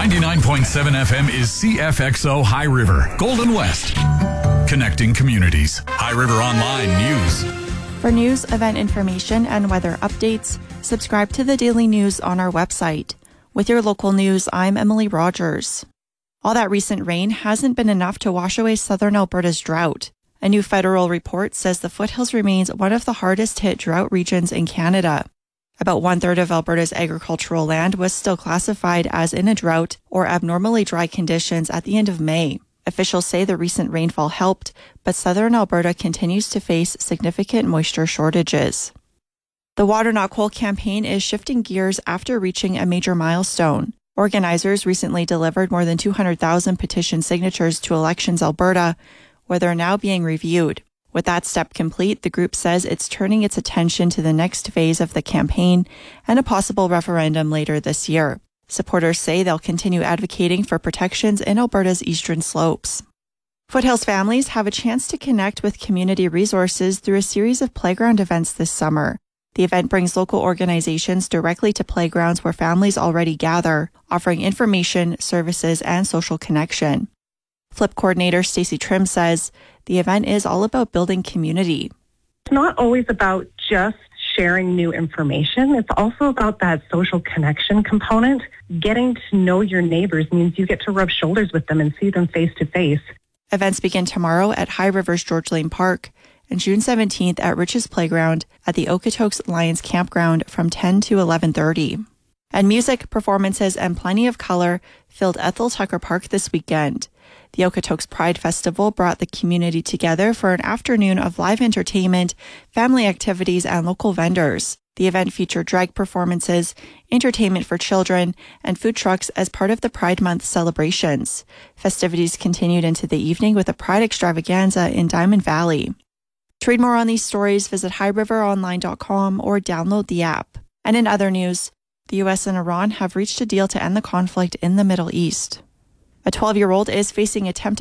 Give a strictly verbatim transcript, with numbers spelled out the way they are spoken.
ninety-nine point seven F M is C F X O High River, Golden West. Connecting communities. High River Online News. For news, event information, and weather updates, subscribe to the Daily News on our website. With your local news, I'm Emily Rogers. All that recent rain hasn't been enough to wash away southern Alberta's drought. A new federal report says the foothills remains one of the hardest hit drought regions in Canada. About one-third of Alberta's agricultural land was still classified as in a drought or abnormally dry conditions at the end of May. Officials say the recent rainfall helped, but southern Alberta continues to face significant moisture shortages. The Water Not Coal campaign is shifting gears after reaching a major milestone. Organizers recently delivered more than two hundred thousand petition signatures to Elections Alberta, where they're now being reviewed. With that step complete, the group says it's turning its attention to the next phase of the campaign and a possible referendum later this year. Supporters say they'll continue advocating for protections in Alberta's eastern slopes. Foothills families have a chance to connect with community resources through a series of playground events this summer. The event brings local organizations directly to playgrounds where families already gather, offering information, services, and social connection. Flip coordinator Stacey Trim says the event is all about building community. It's not always about just sharing new information. It's also about that social connection component. Getting to know your neighbors means you get to rub shoulders with them and see them face to face. Events begin tomorrow at High River's George Lane Park and June seventeenth at Rich's Playground at the Okotoks Lions Campground from ten to eleven thirty. And music, performances, and plenty of color filled Ethel Tucker Park this weekend. The Okotoks Pride Festival brought the community together for an afternoon of live entertainment, family activities, and local vendors. The event featured drag performances, entertainment for children, and food trucks as part of the Pride Month celebrations. Festivities continued into the evening with a Pride extravaganza in Diamond Valley. To read more on these stories, visit high river online dot com or download the app. And in other news, the U S and Iran have reached a deal to end the conflict in the Middle East. A twelve-year-old is facing attempted